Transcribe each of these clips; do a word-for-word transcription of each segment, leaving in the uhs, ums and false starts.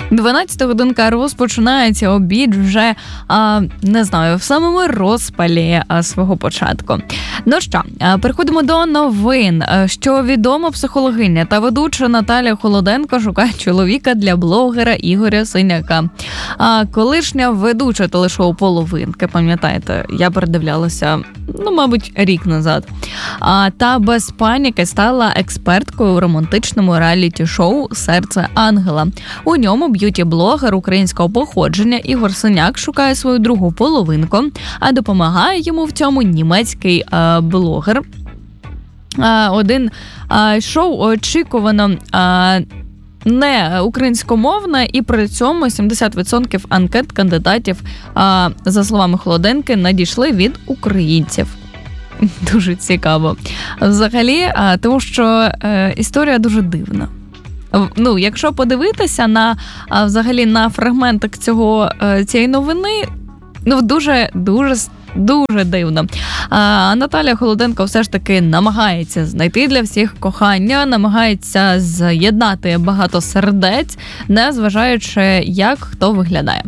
дванадцята годинка розпочинається, обід вже, а, не знаю, в самому розпалі а, свого початку. Ну що, а, переходимо до новин. Що відомо, психологиня та ведуча Наталя Холоденко шукає чоловіка для блогера Ігоря Синяка. А, колишня ведуча телешоу «Половинки», пам'ятаєте, я передивлялася, ну, мабуть, рік назад. А, та без паніки стала експерткою у романтичному реаліті-шоу «Серце ангела». У ньому б'юті-блогер українського походження Ігор Синяк шукає свою другу половинку, а допомагає йому в цьому німецький а, блогер. А, один а, шоу очікувано а, не українськомовне, і при цьому сімдесят відсотків анкет кандидатів, а, за словами Холоденки, надійшли від українців. Дуже цікаво. Взагалі, а, тому що е, історія дуже дивна. Ну, якщо подивитися на, а, взагалі, на фрагментик цього, цієї новини, ну, дуже, дуже, дуже дивно. А Наталя Холоденко все ж таки намагається знайти для всіх кохання, намагається з'єднати багато сердець, не зважаючи, як хто виглядає.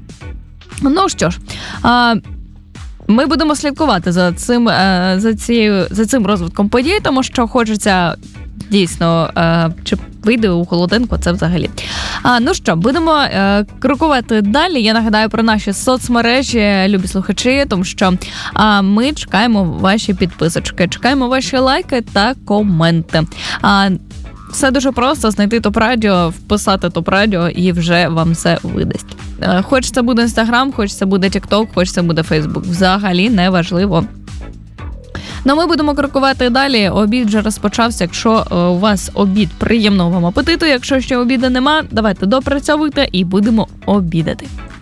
Ну що ж, а, ми будемо слідкувати за цим, за цією, за цим розвитком подій, тому що хочеться дійсно, чи вийде у Холоденко це взагалі. А, ну що, будемо е, крокувати далі. Я нагадаю про наші соцмережі, любі слухачі, тому що а, ми чекаємо ваші підписочки, чекаємо ваші лайки та коменти. А, все дуже просто: знайти ТОП-радіо, вписати ТОП-радіо і вже вам все видасть. Е, хоч це буде Інстаграм, хоч це буде Тік-Ток, хоч це буде Фейсбук. Взагалі не важливо. Ну, ми будемо крокувати далі. Обід вже розпочався. Якщо у вас обід, приємного вам апетиту. Якщо ще обіду нема, давайте допрацьовуйте і будемо обідати.